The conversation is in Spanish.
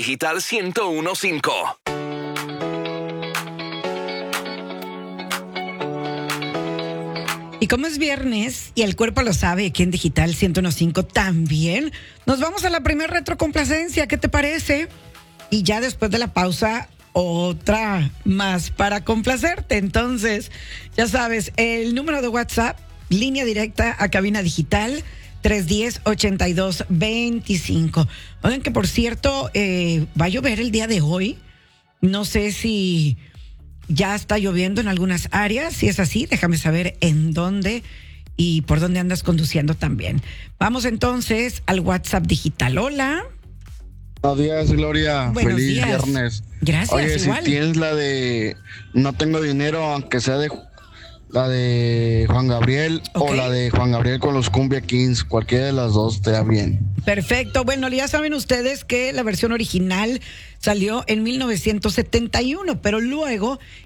Digital 101.5. Y como es viernes y el cuerpo lo sabe, aquí en Digital 101.5 también, nos vamos a la primera retrocomplacencia. ¿Qué te parece? Y ya después de la pausa, otra más para complacerte. Entonces, ya sabes, el número de WhatsApp, línea directa a cabina digital, 310-8225. Oigan que, por cierto, va a llover el día de hoy. No sé si ya está lloviendo en algunas áreas. Si es así, déjame saber en dónde y por dónde andas conduciendo también. Vamos entonces al WhatsApp digital. Hola. Buenos días, Gloria. Buenos Feliz días. viernes. Gracias, Oye, igual. si tienes la de No tengo dinero, aunque sea la de Juan Gabriel, Ok. o la de Juan Gabriel con los Cumbia Kings, cualquiera de las dos te da bien. Perfecto. Bueno, ya saben ustedes que la versión original salió en 1971, pero luego